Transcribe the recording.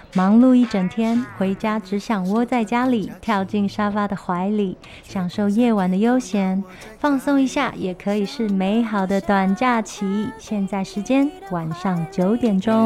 忙碌一整天，回家只想窝在家里，跳进沙发的怀里，享受夜晚的悠闲，放松一下也可以是美好的短假期。现在时间晚上9点钟。